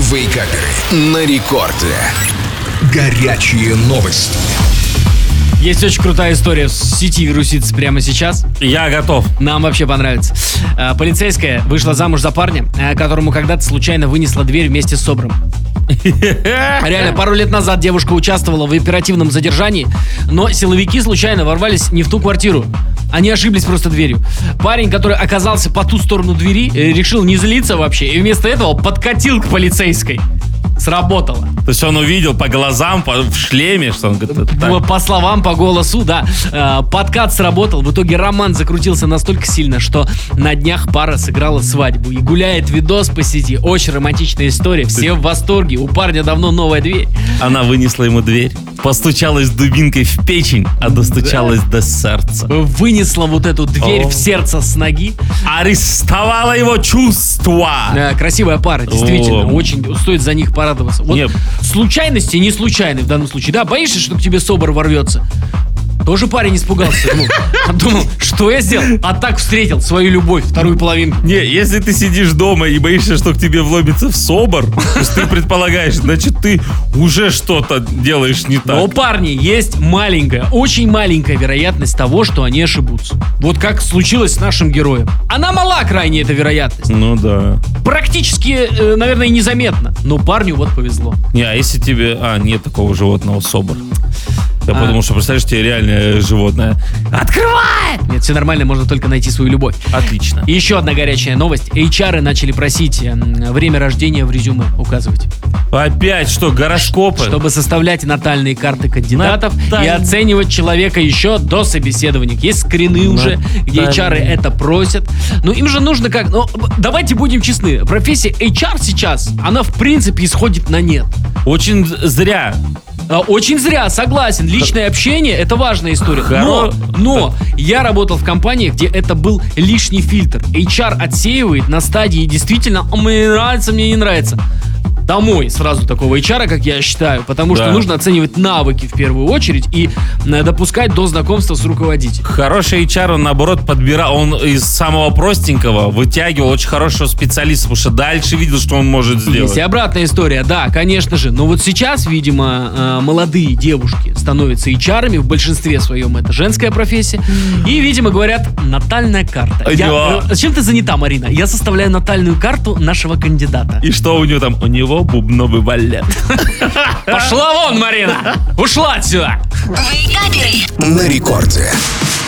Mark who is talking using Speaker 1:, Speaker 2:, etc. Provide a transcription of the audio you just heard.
Speaker 1: Вейкаперы на рекорде. Горячие новости.
Speaker 2: Есть очень крутая история, в сети вирусится прямо сейчас.
Speaker 3: Я готов.
Speaker 2: Нам вообще понравится. Полицейская вышла замуж за парня, которому когда-то случайно вынесла дверь вместе с собром. Реально, пару лет назад девушка участвовала в оперативном задержании, но силовики случайно ворвались не в ту квартиру. Они ошиблись просто дверью. Парень, который оказался по ту сторону двери, решил не злиться вообще и вместо этого подкатил к полицейской. Сработало.
Speaker 3: То есть он увидел по глазам, в шлеме, что он говорит, так.
Speaker 2: По словам, по голосу, да. Подкат сработал. В итоге роман закрутился настолько сильно, что на днях пара сыграла свадьбу. И гуляет видос по сети. Очень романтичная история. Все в восторге. У парня давно новая дверь.
Speaker 3: Она вынесла ему дверь, постучалась дубинкой в печень, а достучалась до сердца.
Speaker 2: Вынесла вот эту дверь в сердце с ноги.
Speaker 3: Арестовала его чувства.
Speaker 2: Красивая пара, действительно. Очень стоит за них порадоваться. Вот
Speaker 3: Нет.
Speaker 2: случайности не случайны в данном случае. Да, боишься, что к тебе собор ворвется? Тоже парень испугался. Думал, что я сделал? А так встретил свою любовь, вторую половинку.
Speaker 3: Не, если ты сидишь дома и боишься, что к тебе вломится в собор, то есть ты предполагаешь, значит, ты уже что-то делаешь не так.
Speaker 2: Но у парней есть маленькая, очень маленькая вероятность того, что они ошибутся. Вот как случилось с нашим героем. Она мала крайне, эта вероятность.
Speaker 3: Ну да.
Speaker 2: Практически, наверное, и незаметно. Но парню вот повезло.
Speaker 3: Не, а если тебе... нет такого животного собор. Я подумал, что, представляешь, тебе реальное животное. Открывай!
Speaker 2: Нет, все нормально, можно только найти свою любовь.
Speaker 3: Отлично.
Speaker 2: И еще одна горячая новость. HR начали просить время рождения в резюме указывать.
Speaker 3: Опять что, гороскопы?
Speaker 2: Чтобы составлять натальные карты кандидатов и оценивать человека еще до собеседования. Есть скрины уже, где HR это просят. Но им же нужно как... Ну, давайте будем честны. Профессия HR сейчас, она в принципе исходит на нет.
Speaker 3: Очень зря.
Speaker 2: Очень зря, согласен. Личное общение — это важная история. Но я работал в компании, где это был лишний фильтр. HR отсеивает на стадии действительно «мне нравится, мне не нравится». Домой сразу такого HR, как я считаю, потому что нужно оценивать навыки в первую очередь и допускать до знакомства с руководителем.
Speaker 3: Хороший HR, он наоборот подбирал, он из самого простенького вытягивал очень хорошего специалиста, потому что дальше видел, что он может сделать.
Speaker 2: Есть и обратная история, да, конечно же. Но вот сейчас, видимо, молодые девушки становятся HR-ами, в большинстве своем это женская профессия. И, видимо, говорят, натальная карта. Чем ты занята, Марина? Я составляю натальную карту нашего кандидата.
Speaker 3: И что у него там? У него бубновый балет.
Speaker 2: Пошла вон, Марина! Ушла отсюда!
Speaker 1: На рекорде.